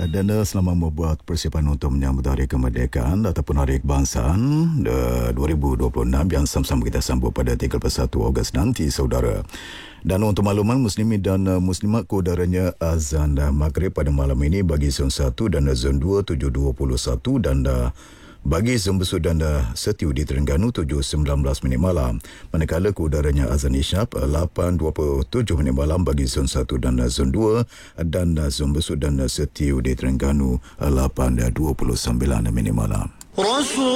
Dan selama membuat persiapan untuk menyambut Hari Kemerdekaan ataupun Hari Kebangsaan 2026 yang sama-sama kita sambut pada 31 Ogos nanti, saudara. Dan untuk makluman muslimin dan muslimat, kudaranya azan maghrib pada malam ini bagi zon 1 dan zon 2 7.21 dan bagi zon besut dan setiu di Terengganu 7.19 minit malam. Manakala kudaranya azan isyak 8.27 minit malam bagi zon 1 dan zon 2 dan zon besut dan setiu di Terengganu 8.29 minit malam.